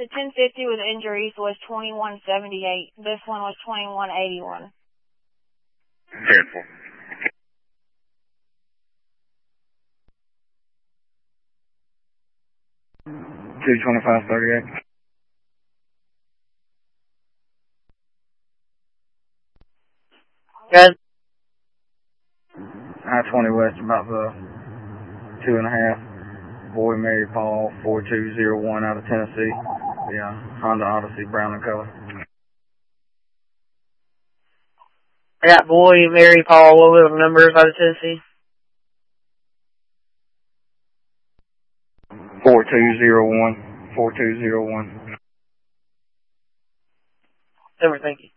The 1050 with injuries was 2178. This one was 2181. Careful. 22538. Good. I-20 west, about the 2.5. Boy Mary Paul 4201 out of Tennessee. Yeah, Honda Odyssey, brown in color. I got Boy, Mary, Paul. What were the numbers out of Tennessee? 4201. 4201. Over, thank you.